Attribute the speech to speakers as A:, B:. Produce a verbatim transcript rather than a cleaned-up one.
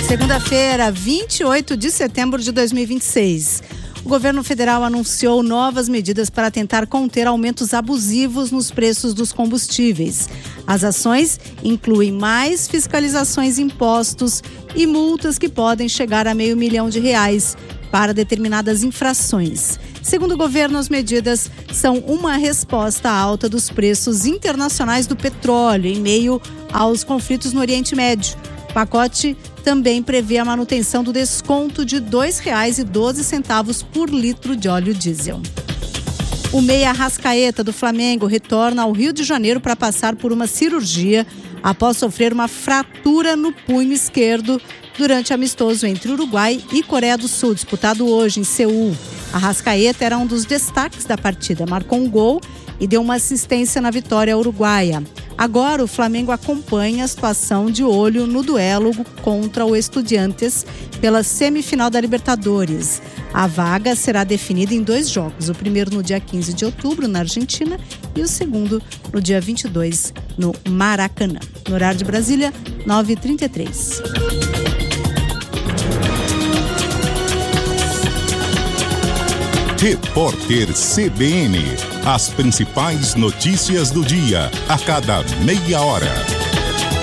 A: Segunda-feira, vinte e oito de setembro de dois mil e vinte e seis. O governo federal anunciou novas medidas para tentar conter aumentos abusivos nos preços dos combustíveis. As ações incluem mais fiscalizações, impostos e multas que podem chegar a meio milhão de reais para determinadas infrações. Segundo o governo, as medidas são uma resposta à alta dos preços internacionais do petróleo em meio aos conflitos no Oriente Médio. O pacote também prevê a manutenção do desconto de dois reais e doze centavos por litro de óleo diesel. O meia Arrascaeta do Flamengo retorna ao Rio de Janeiro para passar por uma cirurgia após sofrer uma fratura no punho esquerdo durante amistoso entre Uruguai e Coreia do Sul, disputado hoje em Seul. Arrascaeta era um dos destaques da partida, marcou um gol e deu uma assistência na vitória uruguaia. Agora o Flamengo acompanha a situação de olho no duelo contra o Estudiantes pela semifinal da Libertadores. A vaga será definida em dois jogos, o primeiro no dia quinze de outubro, na Argentina, e o segundo no dia vinte e dois, no Maracanã. No horário de Brasília, nove e trinta e três.
B: Repórter C B N. As principais notícias do dia, a cada meia hora.